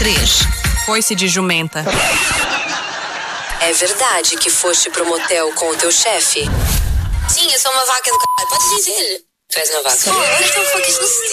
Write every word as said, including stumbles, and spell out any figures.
três. Foi-se de jumenta. É verdade que foste pro motel com o teu chefe? Sim, eu sou uma vaca do caralho. Pode dizer. Tu és uma vaca. Oh, what the fuck is this?